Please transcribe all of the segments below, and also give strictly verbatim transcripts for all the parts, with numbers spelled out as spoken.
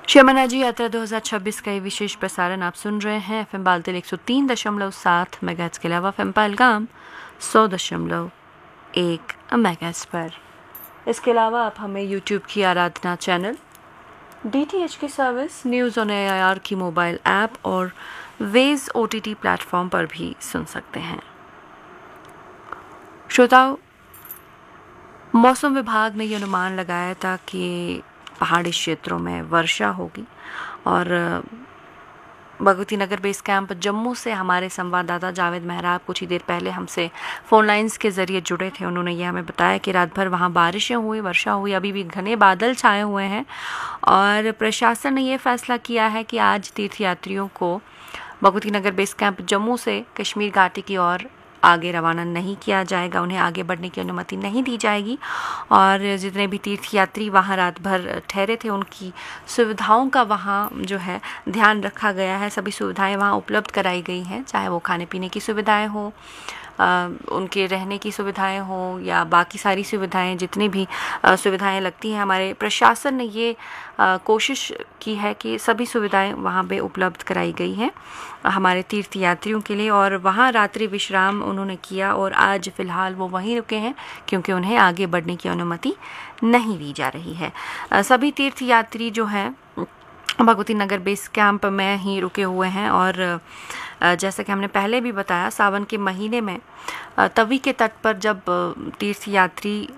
श्री अमरनाथ जी यात्रा दो हज़ार छब्बीस का ये विशेष प्रसारण आप सुन रहे हैं एफ एम बालतिल एक सौ तीन दशमलव सात मेगाहर्ट्ज़ के अलावा एफ एम पहलगाम सौ दशमलव एक मेगाहर्ट्ज़ पर। इसके अलावा आप हमें यूट्यूब की आराधना चैनल, डी टी एच की service, news on A I R की मोबाइल ऐप और veg O T T platform पर भी सुन सकते हैं। श्रोताओं, मौसम विभाग ने यह अनुमान लगाया था कि पहाड़ी क्षेत्रों में वर्षा होगी और भगवती नगर बेस कैंप जम्मू से हमारे संवाददाता जावेद मेहराब कुछ ही देर पहले हमसे फ़ोन लाइंस के ज़रिए जुड़े थे। उन्होंने ये हमें बताया कि रात भर वहाँ बारिशें हुई, वर्षा हुई, अभी भी घने बादल छाए हुए हैं और प्रशासन ने ये फैसला किया है कि आज तीर्थयात्रियों को भगवती नगर बेस कैंप जम्मू से कश्मीर घाटी की ओर आगे रवाना नहीं किया जाएगा, उन्हें आगे बढ़ने की अनुमति नहीं दी जाएगी और जितने भी तीर्थयात्री वहाँ रात भर ठहरे थे उनकी सुविधाओं का वहाँ जो है ध्यान रखा गया है। सभी सुविधाएं वहाँ उपलब्ध कराई गई हैं, चाहे वो खाने पीने की सुविधाएं हो, आ, उनके रहने की सुविधाएं हो या बाकी सारी सुविधाएं, जितनी भी आ, सुविधाएं लगती हैं। हमारे प्रशासन ने ये आ, कोशिश की है कि सभी सुविधाएं वहाँ पे उपलब्ध कराई गई हैं हमारे तीर्थयात्रियों के लिए और वहाँ रात्रि विश्राम उन्होंने किया और आज फ़िलहाल वो वहीं रुके हैं क्योंकि उन्हें आगे बढ़ने की अनुमति नहीं दी जा रही है। आ, सभी तीर्थयात्री जो हैं भगवती नगर बेस कैंप में ही रुके हुए हैं और जैसा कि हमने पहले भी बताया, सावन के महीने में तवी के तट पर जब तीर्थयात्री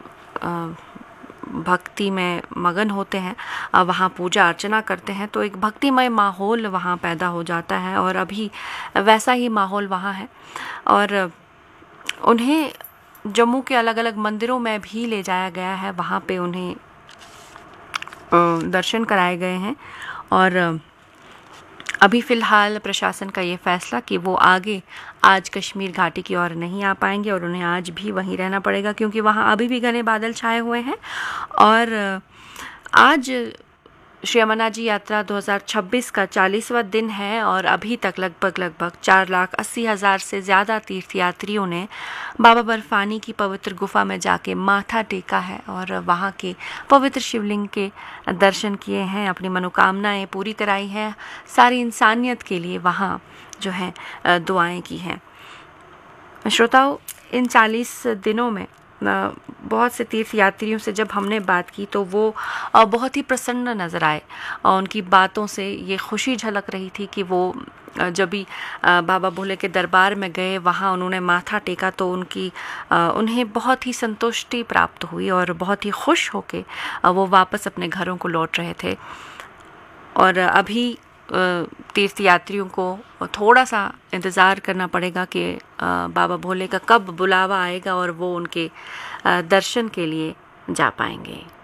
भक्ति में मगन होते हैं, वहाँ पूजा अर्चना करते हैं तो एक भक्तिमय माहौल वहाँ पैदा हो जाता है और अभी वैसा ही माहौल वहाँ है और उन्हें जम्मू के अलग अलग मंदिरों में भी ले जाया गया है, वहाँ पे उन्हें दर्शन कराए गए हैं और अभी फ़िलहाल प्रशासन का ये फैसला कि वो आगे आज कश्मीर घाटी की ओर नहीं आ पाएंगे और उन्हें आज भी वहीं रहना पड़ेगा क्योंकि वहाँ अभी भी घने बादल छाए हुए हैं और आज श्री अमरनाथ जी यात्रा दो हज़ार छब्बीस का चालीसवां दिन है और अभी तक लगभग लगभग चार लाख अस्सी हज़ार से ज़्यादा तीर्थयात्रियों ने बाबा बर्फानी की पवित्र गुफा में जाके माथा टेका है और वहाँ के पवित्र शिवलिंग के दर्शन किए हैं, अपनी मनोकामनाएं पूरी कराई हैं, सारी इंसानियत के लिए वहाँ जो है दुआएं की हैं। श्रोताओं, इन चालीस दिनों में बहुत से तीर्थयात्रियों से जब हमने बात की तो वो बहुत ही प्रसन्न नज़र आए और उनकी बातों से ये खुशी झलक रही थी कि वो जब भी बाबा भोले के दरबार में गए, वहाँ उन्होंने माथा टेका तो उनकी उन्हें बहुत ही संतुष्टि प्राप्त हुई और बहुत ही खुश होके वो वापस अपने घरों को लौट रहे थे। और अभी तीर्थयात्रियों को थोड़ा सा इंतज़ार करना पड़ेगा कि बाबा भोले का कब बुलावा आएगा और वो उनके दर्शन के लिए जा पाएंगे।